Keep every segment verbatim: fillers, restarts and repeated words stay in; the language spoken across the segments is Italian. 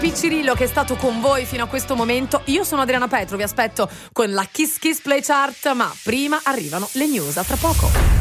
Piccirillo che è stato con voi fino a questo momento. Io sono Adriana Petro, vi aspetto con la Kiss Kiss Play Chart, ma prima arrivano le news, a tra poco.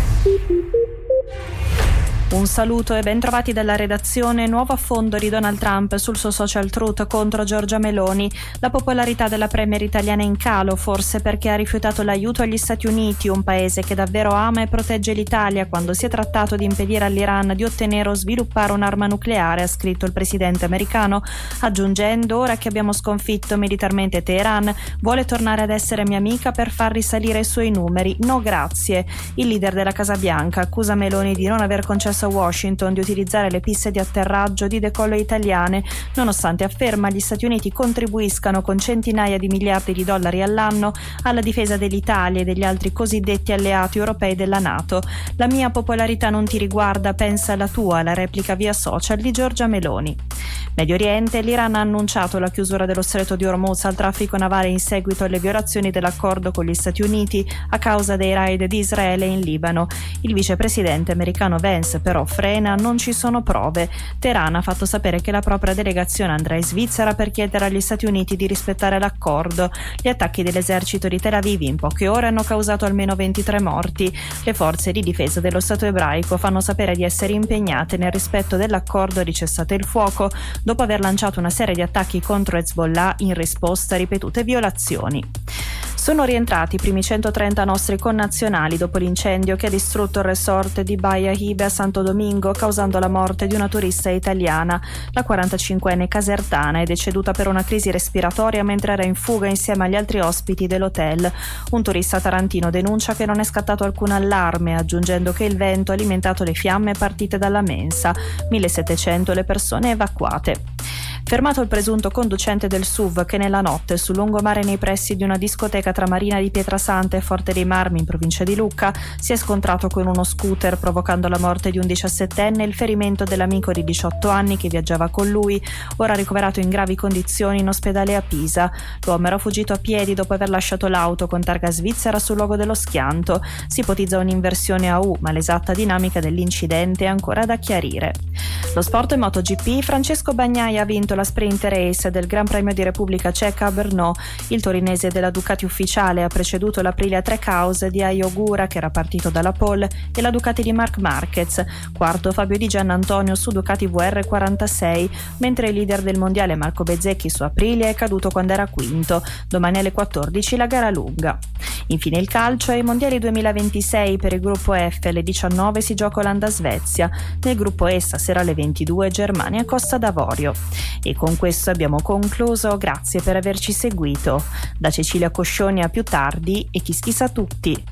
Un saluto e ben trovati dalla redazione. Nuovo affondo di Donald Trump sul suo social truth contro Giorgia Meloni. La popolarità della premier italiana è in calo, forse perché ha rifiutato l'aiuto agli Stati Uniti, un paese che davvero ama e protegge l'Italia, quando si è trattato di impedire all'Iran di ottenere o sviluppare un'arma nucleare, ha scritto il presidente americano, aggiungendo: ora che abbiamo sconfitto militarmente Teheran, vuole tornare ad essere mia amica per far risalire i suoi numeri. No grazie. Il leader della Casa Bianca accusa Meloni di non aver concesso a Washington di utilizzare le piste di atterraggio di decollo italiane, nonostante, afferma, gli Stati Uniti contribuiscano con centinaia di miliardi di dollari all'anno alla difesa dell'Italia e degli altri cosiddetti alleati europei della NATO. La mia popolarità non ti riguarda, pensa la tua, la replica via social di Giorgia Meloni. Medio Oriente, l'Iran ha annunciato la chiusura dello stretto di Hormuz al traffico navale in seguito alle violazioni dell'accordo con gli Stati Uniti a causa dei raid di Israele in Libano. Il vicepresidente americano Vance però frena: non ci sono prove. Teheran ha fatto sapere che la propria delegazione andrà in Svizzera per chiedere agli Stati Uniti di rispettare l'accordo. Gli attacchi dell'esercito di Tel Aviv in poche ore hanno causato almeno ventitré morti. Le forze di difesa dello Stato ebraico fanno sapere di essere impegnate nel rispetto dell'accordo di cessate il fuoco, dopo aver lanciato una serie di attacchi contro Hezbollah in risposta a ripetute violazioni. Sono rientrati i primi centotrenta nostri connazionali dopo l'incendio che ha distrutto il resort di Bahia Hibe a Santo Domingo, causando la morte di una turista italiana. La quarantacinquenne casertana è deceduta per una crisi respiratoria mentre era in fuga insieme agli altri ospiti dell'hotel. Un turista tarantino denuncia che non è scattato alcun allarme, aggiungendo che il vento ha alimentato le fiamme partite dalla mensa. millesettecento le persone evacuate. Fermato il presunto conducente del S U V che nella notte sul lungomare nei pressi di una discoteca tra Marina di Pietrasanta e Forte dei Marmi in provincia di Lucca si è scontrato con uno scooter, provocando la morte di un diciassettenne e il ferimento dell'amico di diciotto anni che viaggiava con lui, ora ricoverato in gravi condizioni in ospedale a Pisa. L'uomo era fuggito a piedi dopo aver lasciato l'auto con targa svizzera sul luogo dello schianto. Si ipotizza un'inversione a U, ma l'esatta dinamica dell'incidente è ancora da chiarire. Lo sport e MotoGP. Francesco Bagnaia ha vinto la sprint race del Gran Premio di Repubblica Ceca a Brno. Il torinese della Ducati ufficiale ha preceduto l'Aprilia Tre Cause di Ai Ogura, che era partito dalla pole, e la Ducati di Marc Marquez. Quarto Fabio Di Giannantonio su Ducati V R quarantasei, mentre il leader del mondiale Marco Bezzecchi su Aprilia è caduto quando era quinto. Domani alle quattordici la gara lunga. Infine il calcio. Ai mondiali duemilaventisei per il gruppo F alle diciannove si gioca Olanda-Svezia. Nel gruppo E stasera alle ventidue Germania-Costa d'Avorio. E con questo abbiamo concluso. Grazie per averci seguito. Da Cecilia Coscioni a più tardi e Kiss Kiss a tutti.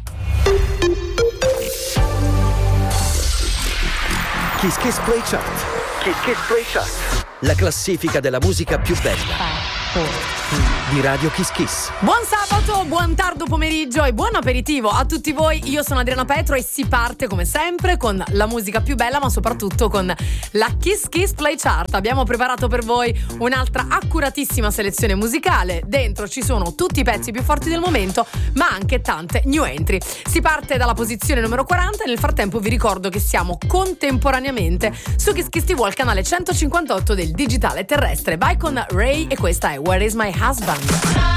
Kiss Kiss Play Chart. Kiss Kiss Play Chart. La classifica della musica più bella di Radio Kiss Kiss. Buon sabato, buon tardo pomeriggio e buon aperitivo a tutti voi. Io sono Adriana Petro e si parte come sempre con la musica più bella, ma soprattutto con la Kiss Kiss Play Chart. Abbiamo preparato per voi un'altra accuratissima selezione musicale. Dentro ci sono tutti i pezzi più forti del momento, ma anche tante new entry. Si parte dalla posizione numero quaranta e nel frattempo vi ricordo che siamo contemporaneamente su Kiss Kiss tivù al canale centocinquantotto del digitale terrestre. Vai con Ray e questa è Where Is My Husband.